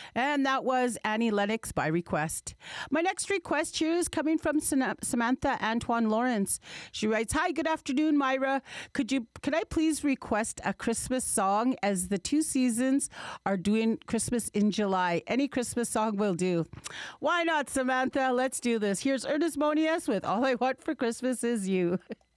And that was Annie Lennox by request. My next request here is coming from Samantha Antoine Lawrence. She writes, "Hi, good afternoon, Myra. Could I please request a Christmas song, as the two seasons are doing Christmas in July? Any Christmas song will do." Why not, Samantha? Let's do this. Here's Ernest Monias with "All I Want for Christmas Is You."